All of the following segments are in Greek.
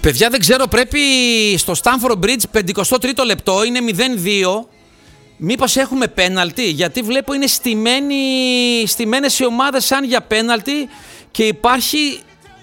Παιδιά, δεν ξέρω, πρέπει στο Stamford Bridge 53ο λεπτό, είναι 0-2. Μήπως έχουμε πέναλτι, γιατί βλέπω είναι στημένες οι ομάδες σαν για πέναλτι και υπάρχει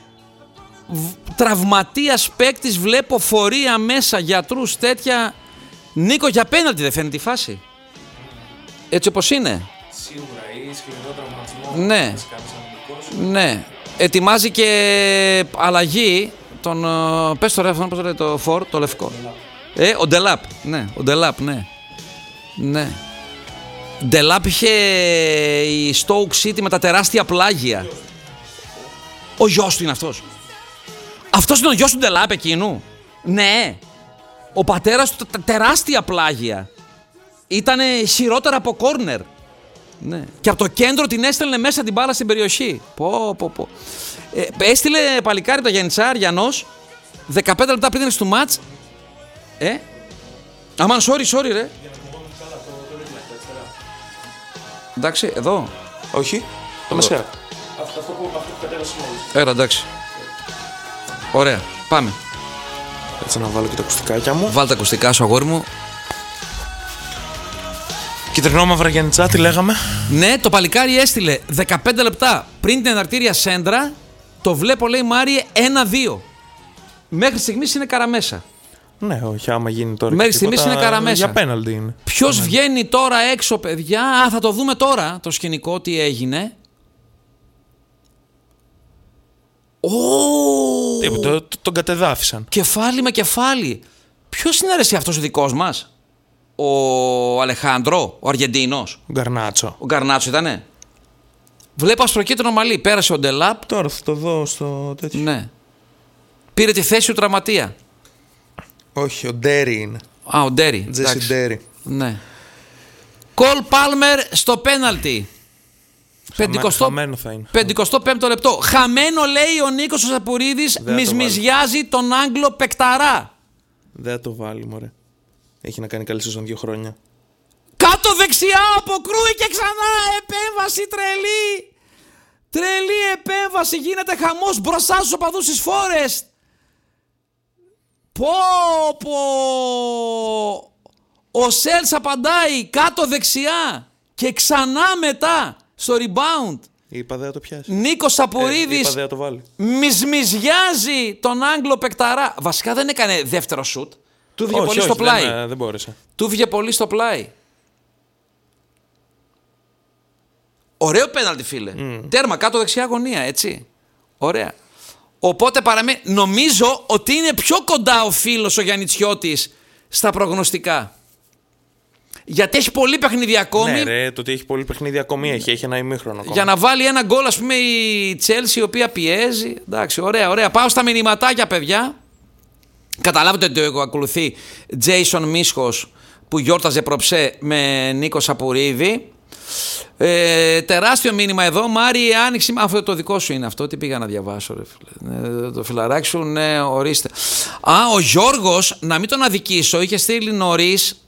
τραυματίας παίκτης, βλέπω φορεία μέσα, γιατρούς, τέτοια. Νίκο, για πέναλτι δεν φαίνεται η φάση? Έτσι όπως είναι. Σίγουρα ή σκληρό τραυματισμό. Ναι. Ναι. Ετοιμάζει και αλλαγή τον. Πες το ρε, πώς το λέει το φορ, το λευκό. Ο Ντελάπ. Ναι, ο Ντελάπ, ναι. Ναι. Ντελάπ είχε η Stoke City με τα τεράστια πλάγια. Ο γιος του είναι αυτός. Αυτός είναι ο γιος του Ντελάπ εκείνου. Ναι. Ο πατέρας του τεράστια πλάγια. Ήτανε χειρότερα από κόρνερ. Ναι. Και από το κέντρο την έστελνε μέσα την μπάλα στην περιοχή. Πω. Έστειλε παλικάρι το Γιαννιτσά Αριανός 15 λεπτά πριν του μάτς. Αμάν, sorry ρε. Εντάξει, εδώ. Όχι, το μεσαία. Αυτό που κατέβασε μόλις. Έλα, εντάξει. Ωραία, πάμε. Έτσι να βάλω και τα ακουστικάκια μου. Βάλ τα ακουστικά σου, αγόρι μου. Κυτρινό μαύρα Γιαννιτσά, τι λέγαμε? Ναι, το παλικάρι έστειλε 15 λεπτά πριν την εναρτήρια σέντρα. Το βλέπω, λέει Μάριε, 1-2. Μέχρι στιγμής είναι καραμέσα. Ναι, όχι, άμα γίνει τώρα. Μέχρι στιγμής είναι καραμέσα. Για πέναλτι είναι. Ποιος βγαίνει τώρα έξω, παιδιά? Θα το δούμε τώρα το σκηνικό, τι έγινε. Τον κατεδάφισαν. Κεφάλι με κεφάλι. Ποιος είναι αρέσει αυτός ο δικός μας? Ο Αλεχάνδρο, ο Αργεντίνος. Ο Γκαρνάτσο ήτανε. Βλέπω αστροκίτρινο μαλλί. Πέρασε ο Ντελάπ. Τώρα θα το δω στο τέτοιο. Ναι. Πήρε τη θέση του τραυματία. Όχι, ο Ντέρι είναι. Ο Ντέρι. Τζέσι Ντέρι. Ναι. Κολ Πάλμερ στο πέναλτι. Χαμένο θα είναι. 55ο λεπτό. Χαμένο, λέει ο Νίκος ο Σαπουρίδης. Μισμιζιάζει τον Άγγλο παικταρά. Δεν θα το βάλει, μωρέ. Έχει να κάνει καλή σεζόν 2 χρόνια. Κάτω δεξιά από Κρούι και ξανά επέμβαση τρελή. Τρελή επέμβαση. Γίνεται χαμός μπροστά στους οπαδούς της Φόρεστ. Πω. Ο Σέλς απαντάει κάτω δεξιά και ξανά μετά στο rebound. Είπα δεν θα το πιάσει. Νίκος Σαπουρίδης μισμιζιάζει τον Άγγλο παικταρά. Βασικά δεν έκανε δεύτερο σουτ. Του βγήκε πολύ στο πλάι. Δεν μπόρεσε. Του βγήκε πολύ στο πλάι. Ωραίο πέναλτι, φίλε. Τέρμα κάτω δεξιά γωνία, έτσι. Ωραία. Οπότε νομίζω ότι είναι πιο κοντά ο φίλος ο Γιαννιτσιώτης στα προγνωστικά. Γιατί έχει πολύ παιχνίδι ακόμη. Ναι, ρε, το ότι έχει πολύ παιχνίδι ακόμη έχει ένα ημίχρονο ακόμα. Για να βάλει ένα γκολ, ας πούμε, η Chelsea, η οποία πιέζει. Εντάξει, ωραία. Πάω στα μηνυματάκια, παιδιά. Καταλάβετε ότι ακολουθεί Jason Μίσχος που γιόρταζε προψέ με Νίκο Σαπουρίδη. Τεράστιο μήνυμα εδώ. Μάρι, άνοιξη. Αυτό το δικό σου είναι αυτό. Τι πήγα να διαβάσω, ρε φίλε. Το φιλαράκι σου, ναι, ορίστε. Ο Γιώργος, να μην τον αδικήσω, είχε στείλει νωρίς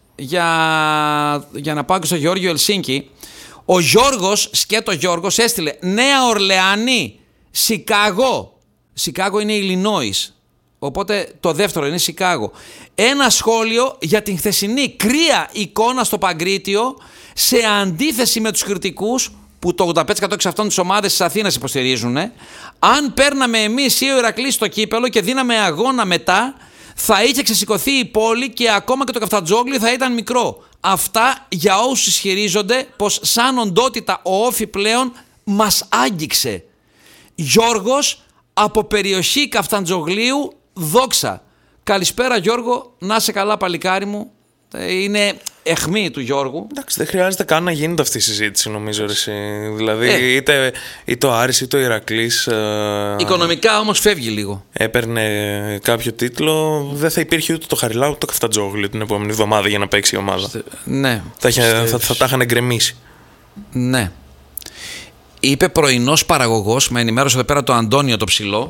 για να πάω και στο Γεώργιο Ελσίνκι. Ο Γιώργος, σκέτο Γιώργος, έστειλε Νέα Ορλεανή, Σικάγο. Σικάγο είναι Ιλινόης. Οπότε το δεύτερο είναι Σικάγο. Ένα σχόλιο για την χθεσινή κρύα εικόνα στο Παγκρίτιο, σε αντίθεση με τους κριτικούς που το 85% εξ αυτών τις ομάδες της Αθήνας υποστηρίζουν. Αν παίρναμε εμείς ή ο Ηρακλής στο κύπελο και δίναμε αγώνα μετά, θα είχε ξεσηκωθεί η πόλη και ακόμα και το Καφτατζόγλι θα ήταν μικρό. Αυτά για όσους ισχυρίζονται πως σαν οντότητα ο Όφη πλέον μας άγγιξε. Γιώργος από περιοχή Καφτατζογλίου, δόξα. Καλησπέρα Γιώργο, να είσαι καλά παλικάρι μου. Είναι αιχμή του Γιώργου. Εντάξει, δεν χρειάζεται καν να γίνεται αυτή η συζήτηση, νομίζω. Δηλαδή, είτε ο Άρης είτε ο Ηρακλής. Οικονομικά όμως φεύγει λίγο. Έπαιρνε κάποιο τίτλο, δεν θα υπήρχε ούτε το Χαριλάου ούτε το Καφτατζόγλιο την επόμενη εβδομάδα για να παίξει η ομάδα. Ναι. Θα τα είχαν γκρεμίσει. Ναι. Είπε πρωινός παραγωγός, με ενημέρωσε εδώ πέρα το Αντώνιο το ψηλό.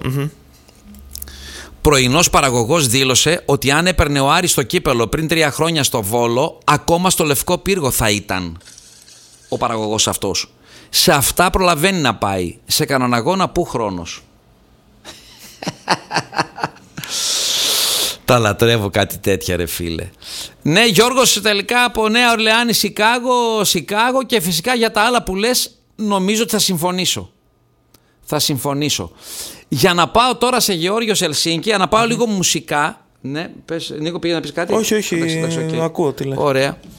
Πρωινός παραγωγός δήλωσε ότι αν έπαιρνε ο Άρης το κύπελο πριν 3 χρόνια στο Βόλο, ακόμα στο Λευκό Πύργο θα ήταν ο παραγωγός αυτός. Σε αυτά προλαβαίνει να πάει. Σε κανοναγώνα που χρόνος. Τα λατρεύω κάτι τέτοια, ρε φίλε. Ναι, Γιώργος, τελικά από Νέα Ορλεάνη, Σικάγο, και φυσικά για τα άλλα που λες νομίζω ότι θα συμφωνήσω. Για να πάω τώρα σε Γεώργιο Ελσίνκη, να πάω λίγο μουσικά. Ναι, πες, Νίκο, πήγε να πεις κάτι? Όχι, okay. Ακούω τι λέει. Ωραία.